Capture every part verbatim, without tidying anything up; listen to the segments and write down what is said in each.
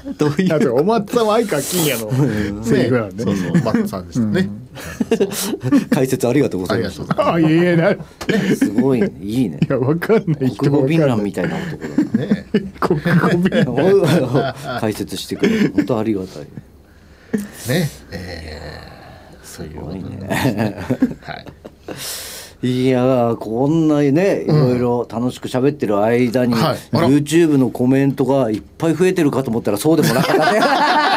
どういうあとお松さんは相川金也のセリフなんで、 ね、そうそう松さんでしたね、 うん、解説ありがとうございます。 あ、いえいえなすごいね、いいね。 いや、わかんない人国語敏腕みたいな男だね。 国語敏腕解説してくれる、本当ありがたいね。 ね、えー、 すごいね。はい。いやこんなねいろいろ楽しく喋ってる間に、うんはい、YouTube のコメントがいっぱい増えてるかと思ったらそうでもなかったね。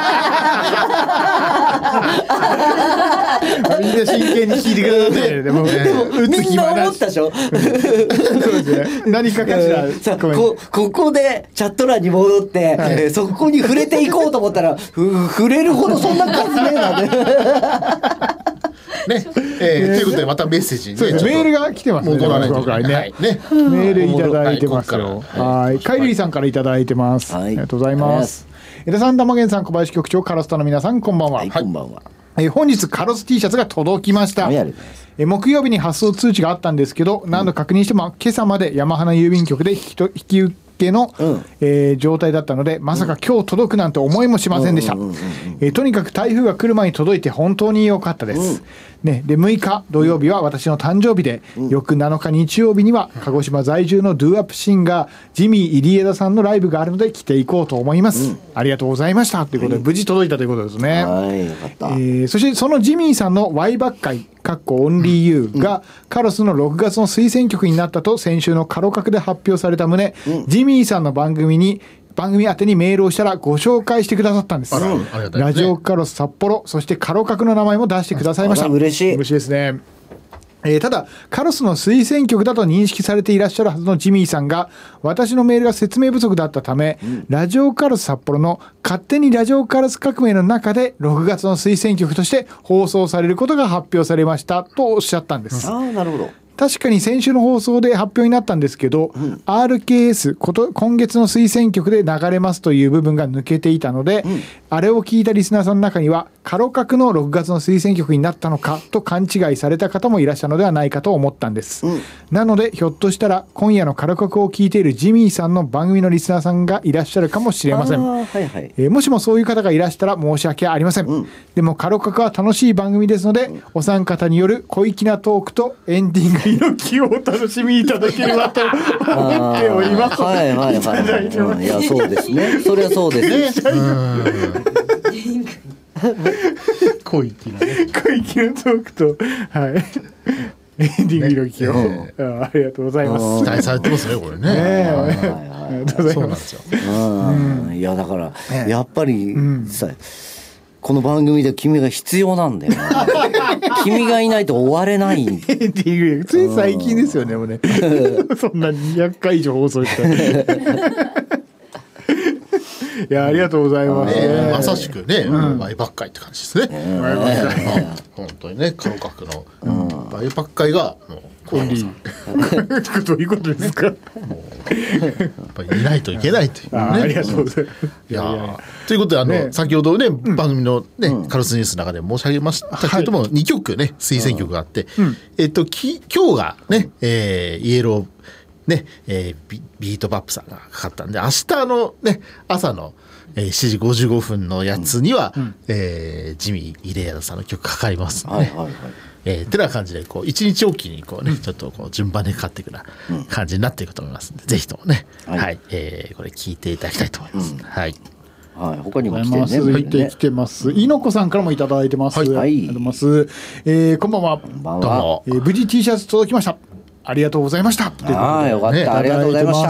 みんな真剣に聞いてくださってでも、ね、でもみんな思ったでしょ。そうですね、何かかしらさこ, ここでチャット欄に戻って、はい、えー、そこに触れていこうと思ったら触れるほどそんな数ねえなね。 ねえー、ということでまたメッセージに、ね、 メールが来てますね。 戻らないといけないね、はいね、 メールいただいてますよ。はい、カイリーさんからいただいてます、はい、ありがとうございます。江田さん、玉源さん、小林局長、カロスタの皆さん、こんばんは。 はい、こんばんは。 えー、本日カロス T シャツが届きました。はい、えー、木曜日に発送通知があったんですけど、何度確認しても今朝まで山花郵便局で引きと引き受けの、うん、えー、状態だったので、まさか今日届くなんて思いもしませんでした。とにかく台風が来る前に届いて本当に良かったです、うんね、でむいか土曜日は私の誕生日で、うん、翌なのか日曜日には鹿児島在住のドゥアップシンガージミー入江田さんのライブがあるので来ていこうと思います、うん、ありがとうございましたということで、無事届いたということですね。 はい、よかった。 えー、そしてそのジミーさんの Y バッ会かっこオンリーユーがカロスのろくがつの推薦曲になったと先週のカロカクで発表された旨、うん、ジミーさんの番組に番組宛てにメールをしたらご紹介してくださったんです。 うん、 ラジオカロス札幌、そしてカロカクの名前も出してくださいました。 嬉しい嬉しいですね。えー、ただカロスの推薦曲だと認識されていらっしゃるはずのジミーさんが私のメールが説明不足だったため、うん、ラジオカロス札幌の勝手にラジオカロス革命の中でろくがつの推薦曲として放送されることが発表されましたとおっしゃったんです。 あー、なるほど。 確かに先週の放送で発表になったんですけど、うん、アールケーエス こと今月の推薦曲で流れますという部分が抜けていたので、うん、あれを聞いたリスナーさんの中にはカロカクのろくがつの推薦曲になったのかと勘違いされた方もいらっしゃるのではないかと思ったんです、うん、なのでひょっとしたら今夜のカロカクを聞いているジミーさんの番組のリスナーさんがいらっしゃるかもしれません、 はいはい、 えー、もしもそういう方がいらしたら申し訳ありません、うん、でもカロカクは楽しい番組ですので、うん、お三方による小粋なトークとエンディングの気をお楽しみいただければと思っております。 はいはいはい、はい、いやそうですね、それはそうですね。 小粋なね、小粋なトークと、はい、エンディングの気を、ね、あ, ありがとうございます。 期待されてますねこれね。ね、 はいはいはい、そうなんですよ。 うん、いやだからやっぱりさ、うん、この番組で君が必要なんだよ、ね、君がいないと終われない。 つい最近ですよね、もうね。そんなにひゃっかい以上放送した。いや、ありがとうございます、ね、 まさしくね、ワイバッカイって感じですね。ワイバッカイ、本当にね、カロカクのワイバッカイがもうコンリーどういうことですか。もうやっぱりいないといけないという、ね、 あ, ありがとうございます。 いやということであの、ね、先ほどね、うん、番組の、ね、うん、カロスニュースの中で申し上げましたけれども、はい、にきょくね推薦曲があって、うん、えっとき今日がね、えー、イエローねえー、ビ, ビートバップさんがかかったんで、明日の、ね、朝の、えー、しちじごじゅうごふんのやつには、うん、えー、ジミー・イレアダさんの曲かかりますので、ね、はいはいはい、えー、ってな感じでこういちにちおきにこう、ね、うん、ちょっとこう順番でかかっていくような感じになっていくと思いますので、うん、ぜひともね、はいはい、えー、これ聞いていただきたいと思います、うん、はい、 はい、他にも来てね、 続いてきてます。いのこさんからもいただいてます。はい、ありがとうございます。えー、こんばんは。こんばんは。えー、無事 T シャツ届きました。ありがとうございました。 ああ、よかった、ね、ありがとうございました。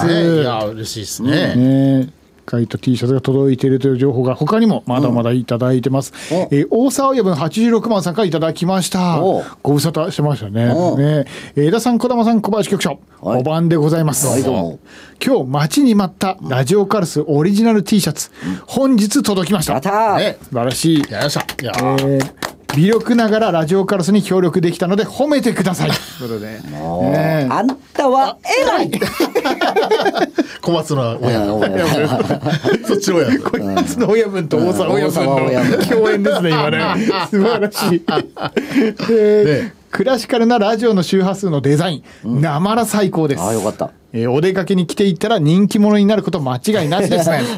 ね、いや嬉しいですね。 うんね、書いた T シャツが届いているという情報が他にもまだまだいただいてます、うん、えー、大沢親分はちじゅうろくまんさんからいただきました。ご無沙汰してました ね, ね、えー、江田さん、小玉さん、小林局長、はい、お晩でございます、はい、どうも。今日待ちに待ったラジオカルスオリジナル T シャツ、うん、本日届きました。 やったー、 ね、素晴らしい。 やりました。いや、 えー微力ながらラジオカルスに協力できたので褒めてくださいということで、 ね、あんたは偉い。 小松の親分そっちの親分、 小松の親分と大沢親分の共演ですね今ね。素晴らしい。で、ね、クラシカルなラジオの周波数のデザイン、うん、なまら最高です。 あ、よかった。 えー、お出かけに着ていったら人気者になること間違いなしですね。